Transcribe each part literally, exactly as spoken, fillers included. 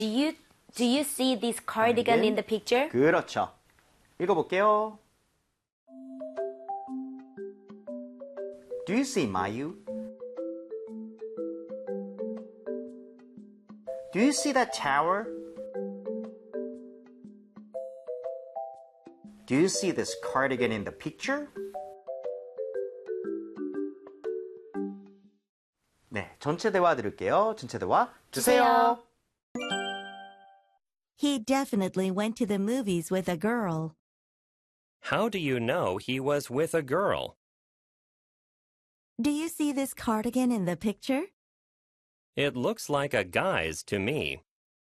Do you do you see this cardigan in the picture? 그렇죠. 읽어볼게요. Do you see Mayu? Do you see that tower? Do you see this cardigan in the picture? 네, 전체 대화 들을게요. 전체 대화 주세요. He definitely went to the movies with a girl. How do you know he was with a girl? Do you see this cardigan in the picture? It looks like a guy's to me.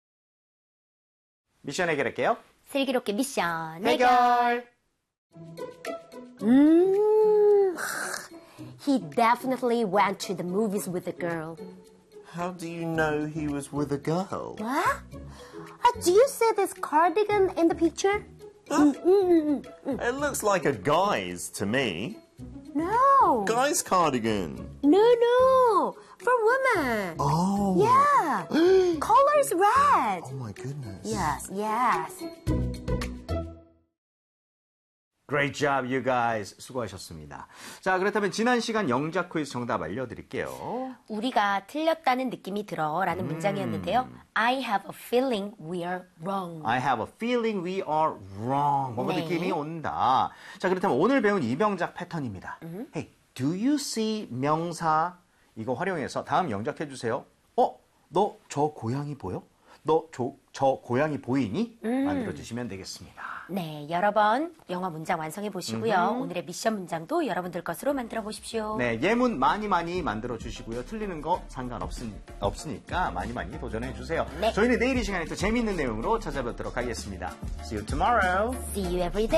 미션 해결할게요. 슬기롭게 미션 해결. 해결. 음, he definitely went to the movies with a girl. How do you know he was with a girl? What? Uh, do you see this cardigan in the picture? Mm, mm, mm, mm. It looks like a guy's to me. No. Guy's cardigan. No, no. For women. Oh. Yeah. Color is red. Oh my goodness. Yes, yes. Great job, you guys. 수고하셨습니다. 자, 그렇다면 지난 시간 영작 퀴즈 정답 알려드릴게요. 우리가 틀렸다는 느낌이 들어 라는 문장이었는데요. I have a feeling we are wrong. I have a feeling we are wrong. 뭔가 네. 느낌이 온다. 자, 그렇다면 오늘 배운 이병작 패턴입니다. 음. Hey, do you see 명사? 이거 활용해서 다음 영작해주세요. 어? 너 저 고양이 보여? 너 저 고양이 보이니? 음. 만들어주시면 되겠습니다. 네, 여러 번 영어 문장 완성해 보시고요. 음흠. 오늘의 미션 문장도 여러분들 것으로 만들어 보십시오. 네, 예문 많이 많이 만들어 주시고요. 틀리는 거 상관없으니까 많이 많이 도전해 주세요. 네. 저희는 내일 이 시간에 또 재미있는 내용으로 찾아뵙도록 하겠습니다. See you tomorrow. See you every day.